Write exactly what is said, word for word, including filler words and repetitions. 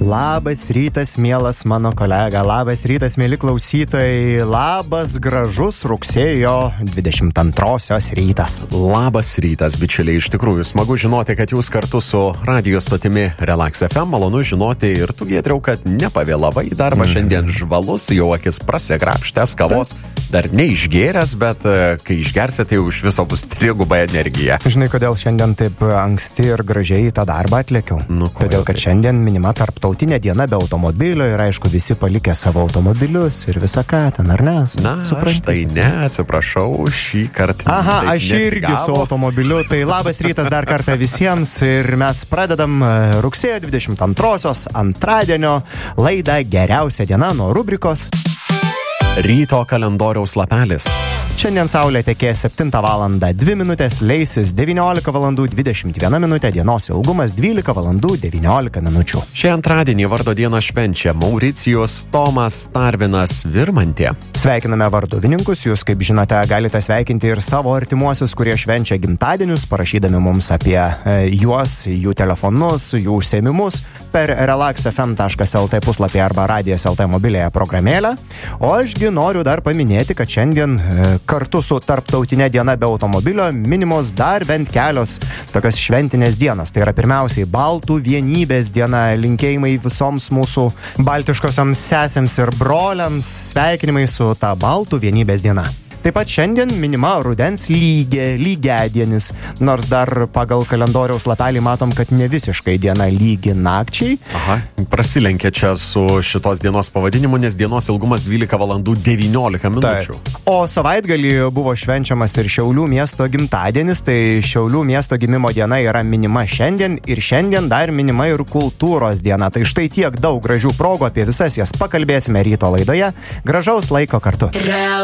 Labas rytas, mielas mano kolega, labas rytas, mėly klausytojai, labas gražus rugsėjo dvidešimt antrosios rytas. Labas rytas, bičiuliai, iš tikrųjų smagu žinoti, kad jūs kartu su radio stotimi Relax F M, malonu žinoti ir tu, Giedriau, kad nepavėlavai į darbą, mm. šiandien žvalus, jau akis prasigrapštęs, kavos dar neišgėręs, bet kai išgersi, tai už viso bus triguba energija. Žinai, kodėl šiandien taip anksti ir gražiai į tą darbą atlėkiau? Nu, Todėl, kad tai? šiandien minima tarptautinė diena be automobilio ir aišku, visi palikę savo automobilius ir visą ką ten, ar ne? Na, aš tai ne, atsiprašau, šį kartą. Aha, aš irgi su automobiliu, tai labas rytas dar kartą visiems ir mes pradedam rugsėjo dvidešimt antrosios antradienio laidą Geriausia diena nuo rubrikos Ryto kalendoriaus lapelis. Šiandien saulė tekės septintą valandą dvi minutės, leisis devyniolika valandų dvidešimt viena minutė, dienos ilgumas dvylika valandų devyniolika minučių. Šį antradienį vardo dieną švenčia Mauricijus, Tomas, Tarvinas, Virmantė. Sveikiname varduvininkus, jūs kaip žinote galite sveikinti ir savo artimuosius, kurie švenčia gimtadienius, parašydami mums apie e, juos, jų telefonus, jų užsiėmimus per relax f m taškas l t puslapį arba radijas taškas l t mobilėje programėlę. O ašgi noriu dar paminėti, kad šiandien e, kartu su tarptautinė diena be automobilio minimos dar bent kelios tokios šventinės dienos. Tai yra pirmiausiai Baltų vienybės diena, linkėjimai visoms mūsų baltiškosioms sesėms ir broliams, sveikinimai su ta Baltų vienybės diena. Taip pat šiandien minima rudens lygė, lygiadienis, nors dar pagal kalendoriaus lapelį matom, kad ne visiškai diena lygi nakčiai. Aha, prasilenkia čia su šitos dienos pavadinimu, nes dienos ilgumas dvylika valandų devyniolika minučių. Tai. O savaitgalį buvo švenčiamas ir Šiaulių miesto gimtadienis, tai Šiaulių miesto gimimo diena yra minima šiandien ir šiandien dar minima ir kultūros diena. Tai štai tiek daug gražių progų, apie visas jas pakalbėsime ryto laidoje. Gražaus laiko kartu.